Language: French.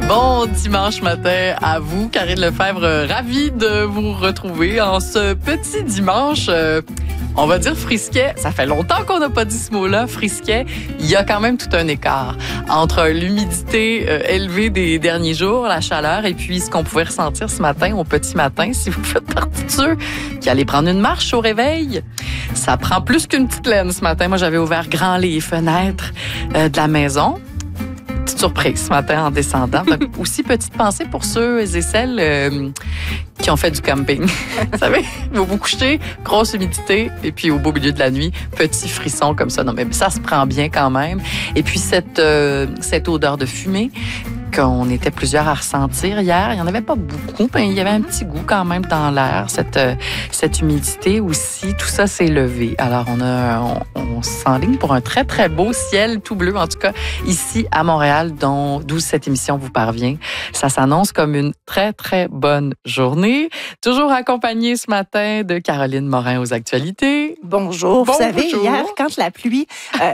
Bon dimanche matin à vous, Karine Lefebvre, ravie de vous retrouver en ce petit dimanche. On va dire frisquet. Ça fait longtemps qu'on n'a pas dit ce mot-là, frisquet. Il y a quand même tout un écart entre l'humidité élevée des derniers jours, la chaleur, et puis ce qu'on pouvait ressentir ce matin, au petit matin, si vous faites partie de ceux qui allaient prendre une marche au réveil. Ça prend plus qu'une petite laine ce matin. Moi, j'avais ouvert grand les fenêtres de la maison. Petite surprise ce matin en descendant. Donc, aussi, petite pensée pour ceux et celles qui ont fait du camping. Vous savez, vous vous couchez, grosse humidité, et puis au beau milieu de la nuit, petit frisson comme ça. Non, mais ça se prend bien quand même. Et puis, cette odeur de fumée qu'on était plusieurs à ressentir hier. Il n'y en avait pas beaucoup, mais il y avait un petit goût quand même dans l'air, cette humidité aussi. Tout ça s'est levé. Alors, on s'enligne pour un très, très beau ciel tout bleu, en tout cas ici à Montréal, d'où cette émission vous parvient. Ça s'annonce comme une très, très bonne journée. Toujours accompagnée ce matin de Caroline Morin aux actualités. Bonjour. Vous savez, hier, quand la pluie